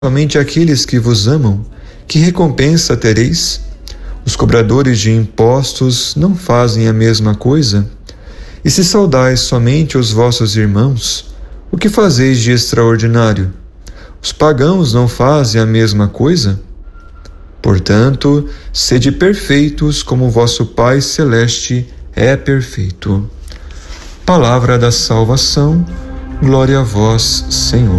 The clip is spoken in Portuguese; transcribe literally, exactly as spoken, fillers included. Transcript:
somente aqueles que vos amam, que recompensa tereis? Os cobradores de impostos não fazem a mesma coisa? E se saudais somente os vossos irmãos, o que fazeis de extraordinário? Os pagãos não fazem a mesma coisa? Portanto, sede perfeitos como vosso Pai Celeste é perfeito. Palavra da salvação, glória a vós, Senhor.